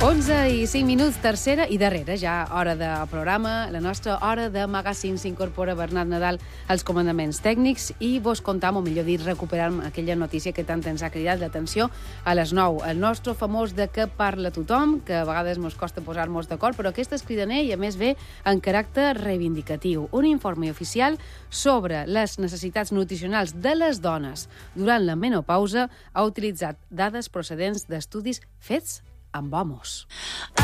11 i 5 minuts, tercera i darrera, ja hora de programa, la nostra hora de magazine. S'incorpora Bernat Nadal als comandaments tècnics i vos contam, o millor dit, recuperem aquella notícia que tant ens ha cridat l'atenció a les 9. El nostre famós de què parla tothom, que a vegades ens costa posar-nos d'acord, però aquest és cridaner i a més ve en caràcter reivindicatiu. Un informe oficial sobre les necessitats nutricionals de les dones durant la menopausa ha utilitzat dades procedents d'estudis fets amb homes.